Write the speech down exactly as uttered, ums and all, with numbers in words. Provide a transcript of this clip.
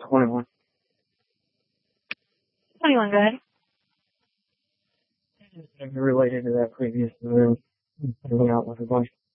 twenty-one. twenty-one, go ahead. Related to that previous room, coming out with a bunch